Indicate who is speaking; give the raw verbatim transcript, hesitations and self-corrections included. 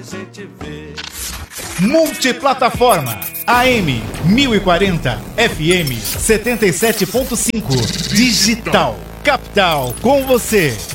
Speaker 1: Multiplataforma A M mil e quarenta, F M setenta e sete ponto cinco, Digital Capital, com você.